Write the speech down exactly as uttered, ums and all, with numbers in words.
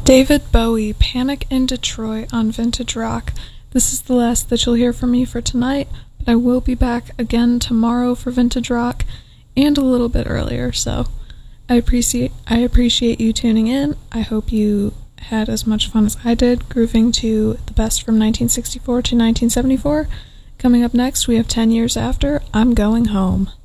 David Bowie, Panic in Detroit on Vintage Rock. This is the last that you'll hear from me for tonight, but I will be back again tomorrow for Vintage Rock and a little bit earlier, so I appreciate I appreciate you tuning in. I hope you had as much fun as I did grooving to the best from nineteen sixty-four to nineteen seventy-four. Coming up next, we have ten years after I'm Going Home.